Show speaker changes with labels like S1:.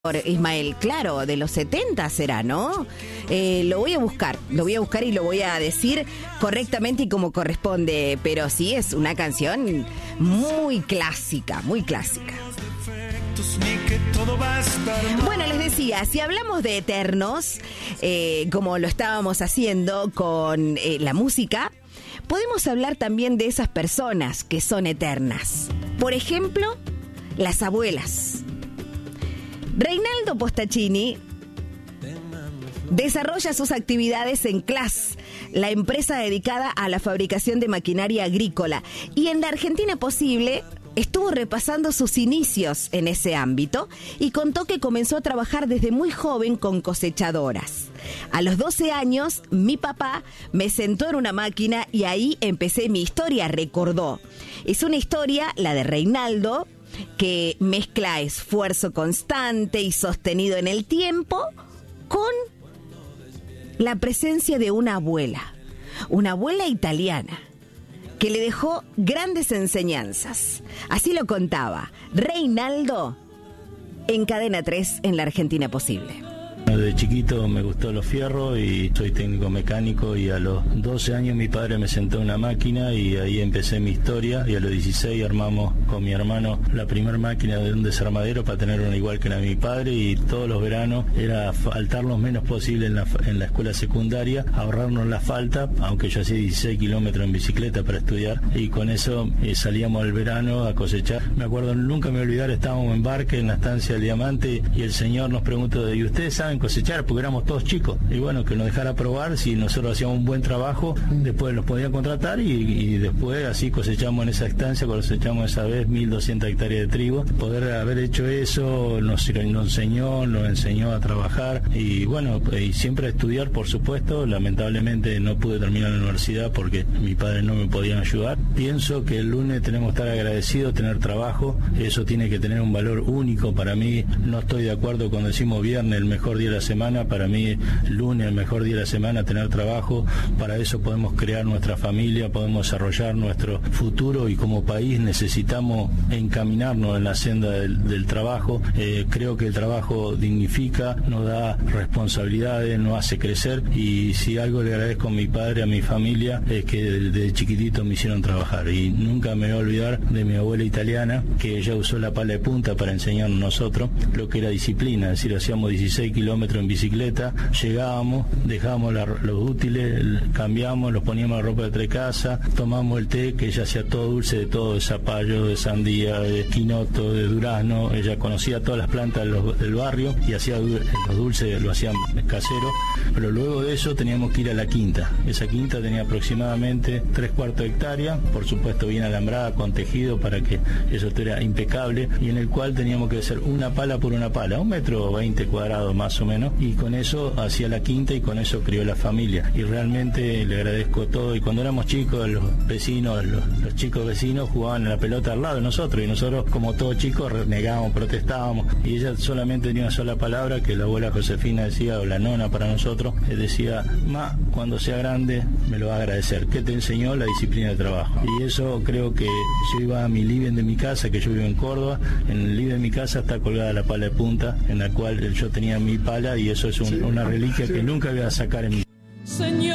S1: Ismael, claro, de los 70 será, ¿no? Lo voy a buscar y lo voy a decir correctamente y como corresponde, pero sí es una canción muy clásica, muy clásica. Bueno, les decía, si hablamos de eternos, como lo estábamos haciendo con la música, podemos hablar también de esas personas que son eternas. Por ejemplo, las abuelas. Reinaldo Postacini desarrolla sus actividades en CLAS, la empresa dedicada a la fabricación de maquinaria agrícola, y en la Argentina Posible estuvo repasando sus inicios en ese ámbito y contó que comenzó a trabajar desde muy joven con cosechadoras. A los 12 años, mi papá me sentó en una máquina y ahí empecé mi historia, recordó. Es una historia, la de Reinaldo, que mezcla esfuerzo constante y sostenido en el tiempo con la presencia de una abuela italiana, que le dejó grandes enseñanzas. Así lo contaba Reinaldo en Cadena 3 en la Argentina Posible.
S2: De chiquito me gustó los fierros y soy técnico mecánico, y a los 12 años mi padre me sentó en una máquina y ahí empecé mi historia, y a los 16 armamos con mi hermano la primera máquina de un desarmadero para tener una igual que la de mi padre, y todos los veranos era faltar lo menos posible en la escuela secundaria, ahorrarnos la falta, aunque yo hacía 16 kilómetros en bicicleta para estudiar, y con eso salíamos al verano a cosechar. Me acuerdo, nunca me voy a olvidar, estábamos en Barque, en la estancia del Diamante, y el señor nos preguntó: ¿y ustedes saben cosechar? Porque éramos todos chicos, y bueno, que nos dejara probar. Si nosotros hacíamos un buen trabajo, después nos podían contratar, y después así cosechamos en esa estancia, cosechamos esa vez 1200 hectáreas de trigo. Poder haber hecho eso nos enseñó a trabajar, y bueno, y siempre a estudiar, por supuesto. Lamentablemente no pude terminar la universidad porque mi padre no me podía ayudar. Pienso que el lunes tenemos que estar agradecidos, tener trabajo, eso tiene que tener un valor único. Para mí, no estoy de acuerdo cuando decimos viernes el mejor día de la semana. Para mí, lunes el mejor día de la semana, tener trabajo. Para eso podemos crear nuestra familia, podemos desarrollar nuestro futuro, y como país necesitamos encaminarnos en la senda del trabajo. Creo que el trabajo dignifica, nos da responsabilidades, nos hace crecer, y si algo le agradezco a mi padre, a mi familia, es que desde chiquitito me hicieron trabajar, y nunca me voy a olvidar de mi abuela italiana, que ella usó la pala de punta para enseñarnos nosotros lo que era disciplina. Es decir, hacíamos 16 kilómetros en bicicleta, llegábamos, dejábamos los útiles, cambiamos, los poníamos la ropa de tres casas, tomamos el té, que ella hacía todo dulce, de todo, de zapallo, de sandía, de quinoto, de durazno. Ella conocía todas las plantas del barrio y hacía los dulces, lo hacían casero. Pero luego de eso teníamos que ir a la quinta. Esa quinta tenía aproximadamente 3/4 de hectárea, por supuesto bien alambrada, con tejido para que eso estuviera impecable, y en el cual teníamos que hacer una pala por una pala, 1,20 m² más o menos, y con eso hacía la quinta, y con eso crió la familia, y realmente le agradezco todo. Y cuando éramos chicos, los vecinos, los chicos vecinos jugaban a la pelota al lado de nosotros, y nosotros, como todos chicos, renegábamos, protestábamos, y ella solamente tenía una sola palabra que la abuela Josefina decía, o la nona para nosotros, decía: ma, cuando sea grande me lo va a agradecer. ¿Qué te enseñó? La disciplina de trabajo. Y eso creo que yo iba a mi living de mi casa, que yo vivo en Córdoba, en el living de mi casa está colgada la pala de punta, en la cual yo tenía mi pala, y eso es una reliquia que nunca voy a sacar en mi...